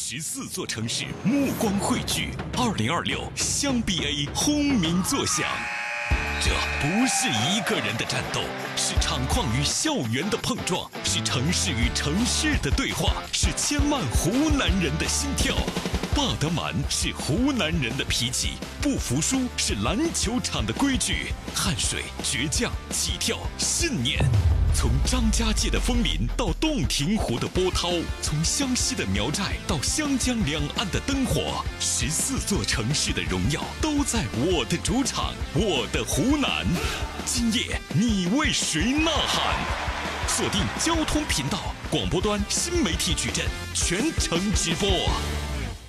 14座城市目光汇聚，2026湘 BA 轰鸣作响。这不是一个人的战斗，是厂矿与校园的碰撞，是城市与城市的对话，是千万湖南人的心跳。巴德满是湖南人的脾气，不服输是篮球场的规矩，汗水、倔强、起跳、信念。从张家界的枫林到洞庭湖的波涛，从湘西的苗寨到湘江两岸的灯火，14座城市的荣耀都在我的主场，我的湖南。今夜你为谁呐喊？锁定交通频道广播端新媒体矩阵，全程直播。